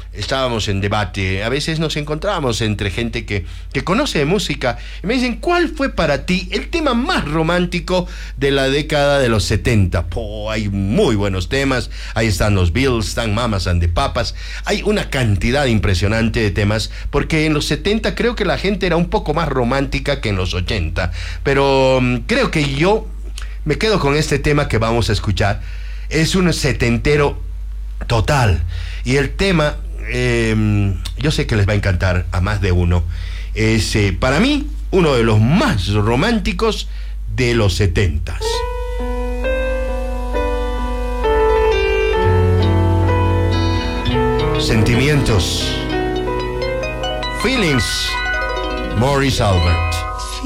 estábamos en debate, a veces nos encontramos entre gente que conoce de música y me dicen, ¿cuál fue para ti el tema más romántico de la década de los 70? Hay muy buenos temas, ahí están los Beatles, están Mamas and the Papas, hay una cantidad impresionante de temas, porque en los 70 creo que la gente era un poco más romántica que en los 80, pero creo que yo me quedo con este tema que vamos a escuchar. Es un setentero total, y el tema yo sé que les va a encantar a más de uno. Es para mí uno de los más románticos de los 70s. Sentimientos, Feelings, Maurice Albert.